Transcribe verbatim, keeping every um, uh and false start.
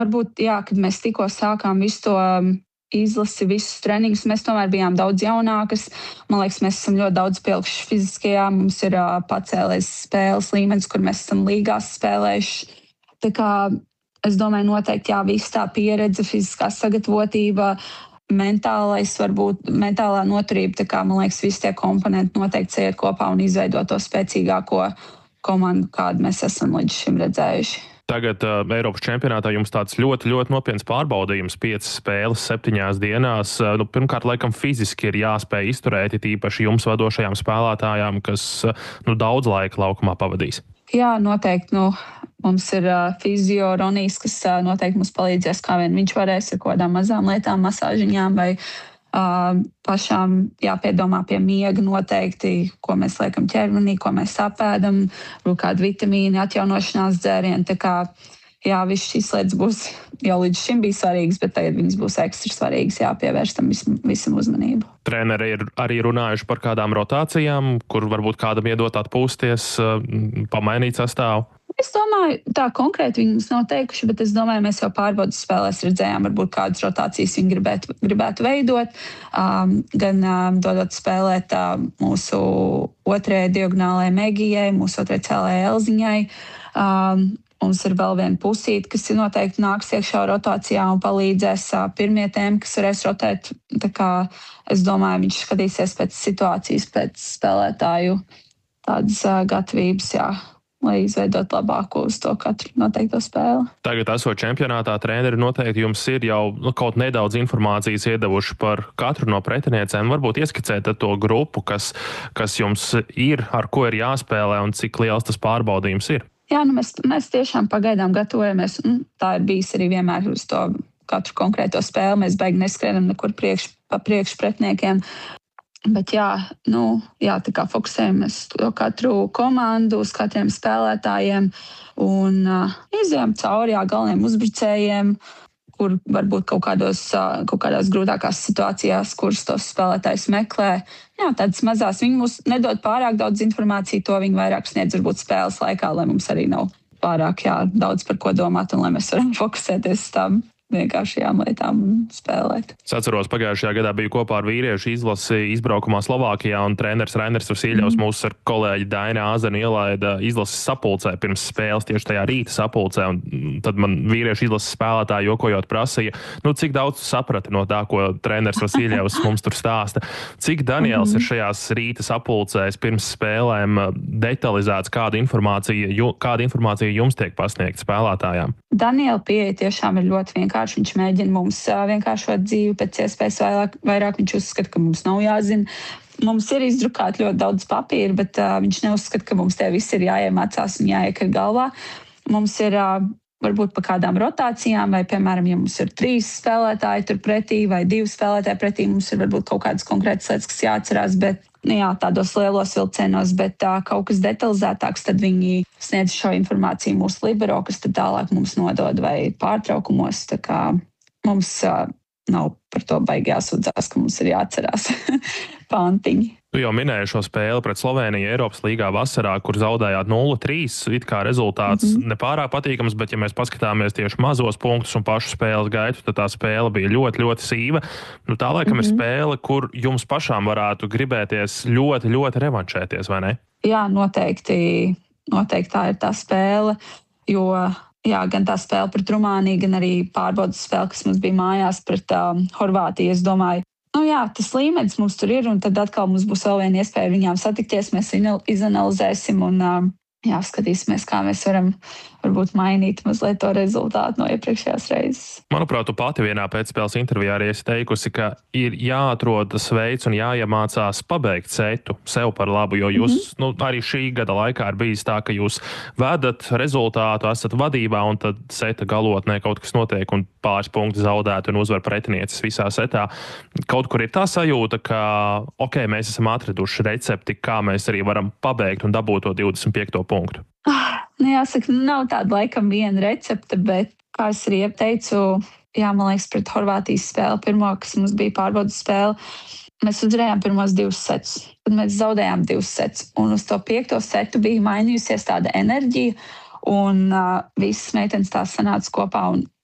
Varbūt, jā, kad mēs tikko sākām visu to izlasi, visus treniņus, mēs tomēr bijām daudz jaunākas. Man liekas, mēs esam ļoti daudz pielikuši fiziskajā, mums ir uh, pacēlies spēles līmenis, kur mēs esam līgās spēlējuši. Tā kā es domāju, noteikti, jā, viss tā pieredze, fiziskā sagatavotība, mentālais, varbūt mentālā noturība, tā kā, man liekas, visi tie komponenti noteikti iet kopā un izveido to spēcīgāko komandu, kādu mēs esam līdz šim redzējuši. Tagad uh, Eiropas čempionātā jums tāds ļoti, ļoti nopietns pārbaudījums, piecas spēles septiņās dienās. Uh, nu, pirmkārt, laikam fiziski ir jāspēj izturēt, it īpaši jums vadošajām spēlētājām, kas uh, nu, daudz laika laukumā pavadīs. Jā, noteikti. Nu, mums ir uh, fizio Ronijs, kas uh, noteikti mums palīdzēs, kā vien viņš varēs ar kādām mazām lietām, masāžiņām vai uh, pašām jāpiedomā pie miega noteikti, ko mēs liekam ķermenī, ko mēs apēdam, kādu vitamīnu, atjaunošanās dzērienu. Tā kā, jā, viss šīs lietas būs jau līdz šim bija svarīgas, bet tagad viņas būs ekstra svarīgas, jāpievērš tam visam, visam uzmanību. Treneri ir arī runājuši par kādām rotācijām, kur varbūt kādam iedot atpūsties, pamainīt sastāvu. Es domāju, tā konkrēti viņi mums nav teikuši, bet es domāju, mēs jau pārbaudas spēlēs redzējām, varbūt kādas rotācijas viņi gribētu, gribētu veidot, um, gan um, dodot spēlēt uh, mūsu otrajai diagonālajai Megijai, mūsu otrajai cēlējai Elziņai. Um, mums ir vēl viena pusīte, kas noteikti nāks iekšā rotācijā un palīdzēs uh, pirmie tēmi, kas varēs rotēt. Tā kā es domāju, viņš skatīsies pēc situācijas, pēc spēlētāju tādas uh, gatavības, jā, lai izveidot labāko uz to katru noteikto spēli. Tagad esot čempionātā, treneri noteikti jums ir jau nu, kaut nedaudz informācijas iedevuši par katru no pretiniecēm. Varbūt ieskicēt to grupu, kas, kas jums ir, ar ko ir jāspēlē un cik liels tas pārbaudījums ir. Jā, nu mēs, mēs tiešām pagaidām gatavojamies. Tā ir bijis arī vienmēr uz to katru konkrēto spēli. Mēs beigi neskrienam nekur priekš, pa priekš pretniekiem. Bet jā, nu, jā, tā kā fokusējamies uz katru komandu, uz katriem spēlētājiem un uh, izējām cauri jā, galveniem uzbrucējiem, kur varbūt kaut, kādos, uh, kaut kādās grūtākās situācijās, kuras tos spēlētājs meklē. Jā, tādas mazās. Viņi mums nedod pārāk daudz informāciju, to viņi vairāk sniedz varbūt spēles laikā, lai mums arī nav pārāk jā, daudz par ko domāt un lai mēs varam fokusēties uz tām vienkāršajām lietām spēlēt. Es atceros, pagājušajā gadā biju kopā ar vīriešu izlasi izbraukumā Slovākijā, un treneris Rainers Vasiljevs mm. mūs ar kolēģi Dainu Āzenu ielaida izlases sapulcē pirms spēles, tieši tajā rīta sapulcē, un tad man vīriešu izlases spēlētāji jokojot prasīja, nu cik daudz tu saprati no tā, ko treneris Vasiljevs mums tur stāsta. Cik Daniels mm. ir šajās rīta sapulcēs pirms spēlēm detalizēts, kāda informācija, kāda informācija jums tiek pasniegta spēlētājām? Daniela pieeja tiešām ir ļoti vienkārši. Viņš mēģina mums vienkāršot dzīvi pēc iespējas vairāk, vairāk. Viņš uzskata, ka mums nav jāzina. Mums ir izdrukāti ļoti daudz papīra, bet uh, viņš neuzskata, ka mums tie visi ir jāiemācās un jāiekar galvā. Mums ir uh, varbūt pa kādām rotācijām, vai, piemēram, ja mums ir trīs spēlētāji tur pretī vai divi spēlētāji pretī, mums ir varbūt kaut kādas konkrētas lietas, kas jāatcerās, bet nu jā, tādos lielos vilcienos, bet tā, kaut kas detalizētāks, tad viņi sniedz šo informāciju mūsu libero, kas tad tālāk mums nodod vai pārtraukumos. Tā kā mums uh, nav par to baigi jāsūdzās, ka mums ir jāatcerās pantiņi. Tu jau minēji šo spēli pret Slovēniju Eiropas līgā vasarā, kur zaudējāt nulle trīs. It kā rezultāts mm-hmm. nepārāk patīkams, bet ja mēs paskatāmies tieši mazos punktus un pašu spēles gaitu, tad tā spēle bija ļoti, ļoti sīva. Nu, tā laikam mm-hmm. ir spēle, kur jums pašām varētu gribēties ļoti, ļoti revanšēties, vai ne? Jā, noteikti, noteikti tā ir tā spēle, jo jā, gan tā spēle pret Rumāniju, gan arī pārbaudas spēle, kas mums bija mājās pret um, Horvātiju, es domāju, nu jā, tas līmenis mums tur ir, un tad atkal mums būs vēl viena iespēja ar viņām satikties, mēs izanalizēsim un jā, skatīsimies, kā mēs varam varbūt mainīt mazliet to rezultātu no iepriekšējās reizes. Manuprāt, tu pati vienā pēcspēles intervijā arī esi teikusi, ka ir jāatrod veids un jāiemācās pabeigt setu sev par labu, jo jūs, mm-hmm. nu, arī šī gada laikā ir bijis tā, ka jūs vedat rezultātu, esat vadībā, un tad seta galotnē kaut kas notiek un pāris punkti zaudēt un uzvar pretinieces visā setā. Kaut kur ir tā sajūta, ka, ok, mēs esam atraduši recepti, kā mēs arī varam pabeigt un dabūt to divdesmit piekto punktu. Ah, nu jāsaka, nav tāda laikam viena recepte, bet, kā es arī teicu, jā, man liekas, pret Horvātijas spēli, pirmo, kas mums bija pārbaudas spēle, mēs uzvarējām pirmos divus setus, tad mēs zaudējām divus setus, un uz to piekto setu bija mainījusies tāda enerģija, un uh, visas meitenes tās sanāca kopā, un